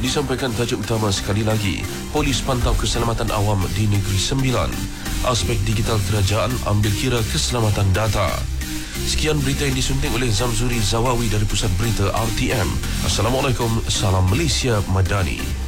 Disampaikan tajuk utama sekali lagi. Polis pantau keselamatan awam di Negeri Sembilan. Aspek digital kerajaan ambil kira keselamatan data. Sekian berita yang disunting oleh Zamzuri Zawawi dari Pusat Berita RTM. Assalamualaikum, salam Malaysia Madani.